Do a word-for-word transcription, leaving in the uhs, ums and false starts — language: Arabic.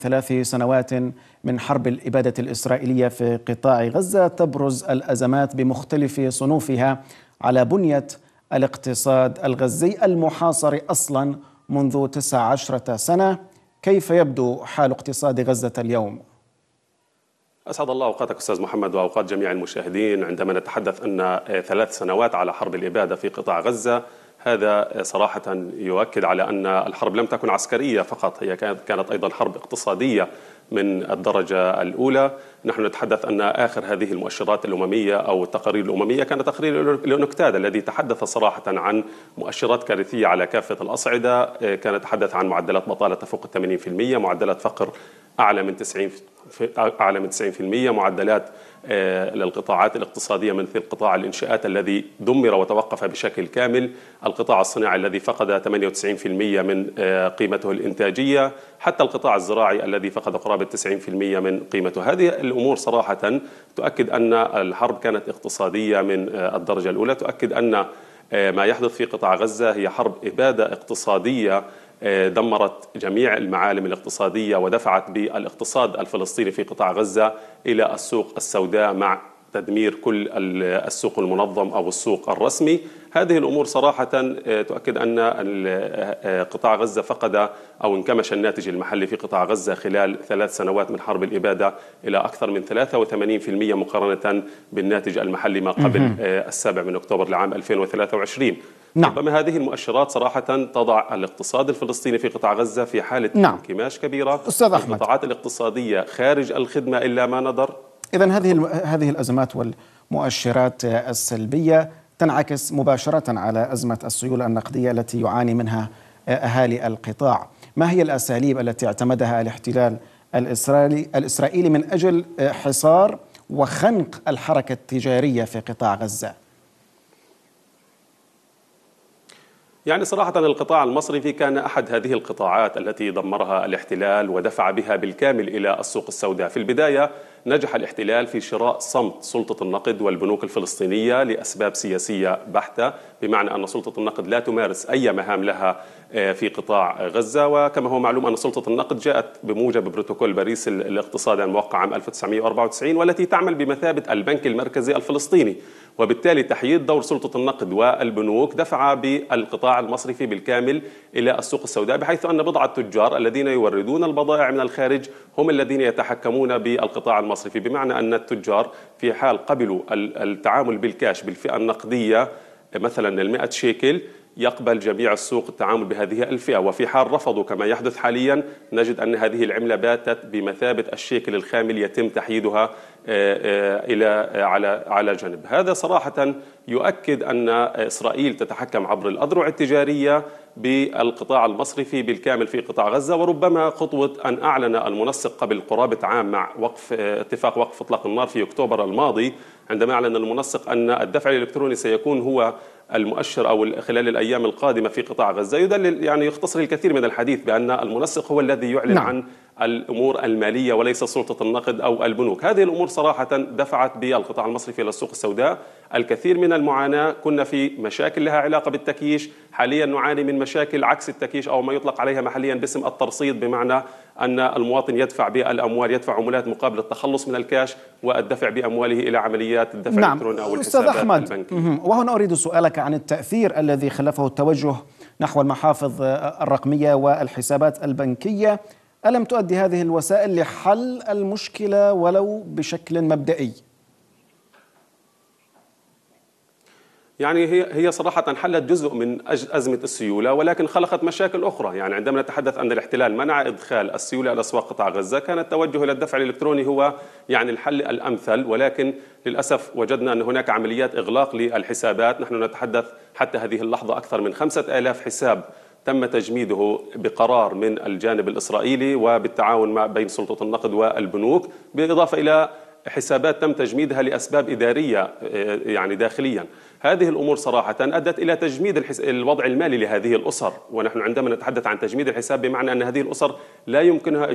ثلاث سنوات من حرب الإبادة الإسرائيلية في قطاع غزة تبرز الأزمات بمختلف صنوفها على بنية الاقتصاد الغزي المحاصر أصلا منذ تسع عشرة سنة. كيف يبدو حال اقتصاد غزة اليوم؟ أسعد الله أوقاتك أستاذ محمد وأوقات جميع المشاهدين. عندما نتحدث أن ثلاث سنوات على حرب الإبادة في قطاع غزة، هذا صراحة يؤكد على أن الحرب لم تكن عسكرية فقط، هي كانت أيضا حرب اقتصادية من الدرجة الأولى. نحن نتحدث أن آخر هذه المؤشرات الأممية أو التقارير الأممية كانت تقرير الأونكتاد الذي تحدث صراحة عن مؤشرات كارثية على كافة الأصعدة. كان يتحدث عن معدلات بطالة تفوق ثمانين بالمئة، معدلات فقر أعلى من تسعين أعلى من تسعين بالمئة، معدلات للقطاعات الاقتصادية مثل قطاع الإنشاءات الذي دمر وتوقف بشكل كامل، القطاع الصناعي الذي فقد ثمانية وتسعين بالمئة من قيمته الإنتاجية، حتى القطاع الزراعي الذي فقد قرابة تسعين بالمئة من قيمته. هذه الأمور صراحة تؤكد أن الحرب كانت اقتصادية من الدرجة الأولى، تؤكد أن ما يحدث في قطاع غزة هي حرب إبادة اقتصادية دمرت جميع المعالم الاقتصادية ودفعت بالاقتصاد الفلسطيني في قطاع غزة إلى السوق السوداء مع تدمير كل السوق المنظم أو السوق الرسمي. هذه الأمور صراحة تؤكد أن قطاع غزة فقد أو انكمش الناتج المحلي في قطاع غزة خلال ثلاث سنوات من حرب الإبادة إلى أكثر من ثلاثة وثمانين بالمئة مقارنة بالناتج المحلي ما قبل السابع من أكتوبر لعام ألفين وثلاثة وعشرين. نعم. ربما هذه المؤشرات صراحة تضع الاقتصاد الفلسطيني في قطاع غزة في حالة نعم. انكماش كبيرة. أستاذ أحمد، القطاعات الاقتصادية خارج الخدمة إلا ما ندر. إذن هذه هذه الأزمات والمؤشرات السلبية تنعكس مباشرة على أزمة السيولة النقدية التي يعاني منها أهالي القطاع. ما هي الأساليب التي اعتمدها الاحتلال الإسرائيلي الإسرائيلي من أجل حصار وخنق الحركة التجارية في قطاع غزة؟ يعني صراحة القطاع المصرفي كان أحد هذه القطاعات التي دمرها الاحتلال ودفع بها بالكامل إلى السوق السوداء. في البداية نجح الاحتلال في شراء صمت سلطة النقد والبنوك الفلسطينية لأسباب سياسية بحتة، بمعنى أن سلطة النقد لا تمارس أي مهام لها في قطاع غزة. وكما هو معلوم أن سلطة النقد جاءت بموجب بروتوكول باريس الاقتصادي الموقع عام ألف وتسعمئة وأربعة وتسعين والتي تعمل بمثابة البنك المركزي الفلسطيني، وبالتالي تحييد دور سلطة النقد والبنوك دفع بالقطاع المصرفي بالكامل إلى السوق السوداء، بحيث أن بضع التجار الذين يوردون البضائع من الخارج هم الذين يتحكمون بالقطاع المصرفي، بمعنى أن التجار في حال قبلوا التعامل بالكاش بالفئة النقدية مثلا المئة شيكل يقبل جميع السوق التعامل بهذه الفئة، وفي حال رفضوا كما يحدث حاليا نجد أن هذه العملة باتت بمثابة الشيكل الخامل يتم تحييدها إلى على على جنب. هذا صراحة يؤكد أن إسرائيل تتحكم عبر الأذرع التجارية بالقطاع المصرفي بالكامل في قطاع غزة. وربما خطوة أن أعلن المنسق قبل قرابة عام مع وقف اتفاق وقف إطلاق النار في أكتوبر الماضي، عندما أعلن المنسق أن الدفع الإلكتروني سيكون هو المؤشر أو خلال الأيام القادمة في قطاع غزة، يدلل يعني يختصر الكثير من الحديث بأن المنسق هو الذي يعلن نعم. عن الأمور المالية وليس سلطة النقد أو البنوك. هذه الأمور صراحة دفعت بالقطاع المصرفي إلى السوق السوداء. الكثير من المعاناة، كنا في مشاكل لها علاقة بالتكييش، حاليا نعاني من مشاكل عكس التكييش أو ما يطلق عليها محليا باسم الترصيد، بمعنى أن المواطن يدفع بالأموال، يدفع عمولات مقابل التخلص من الكاش والدفع بأمواله إلى عمليات الدفع نعم. الإلكتروني أو الحسابات البنكية. وهنا أريد سؤالك عن التأثير الذي خلفه التوجه نحو المحافظ الرقمية والحسابات البنكية. ألم تؤدي هذه الوسائل لحل المشكلة ولو بشكل مبدئي؟ يعني هي هي صراحة حلت جزء من أزمة السيولة، ولكن خلقت مشاكل أخرى. يعني عندما نتحدث أن الاحتلال منع إدخال السيولة إلى أسواق قطاع غزة، كان التوجه إلى الدفع الإلكتروني هو يعني الحل الأمثل، ولكن للأسف وجدنا أن هناك عمليات إغلاق للحسابات. نحن نتحدث حتى هذه اللحظة أكثر من خمسة آلاف حساب تم تجميده بقرار من الجانب الإسرائيلي وبالتعاون مع بين سلطة النقد والبنوك، بالإضافة إلى حسابات تم تجميدها لأسباب إدارية يعني داخليا. هذه الأمور صراحة أدت إلى تجميد الوضع المالي لهذه الأسر، ونحن عندما نتحدث عن تجميد الحساب بمعنى أن هذه الأسر لا يمكنها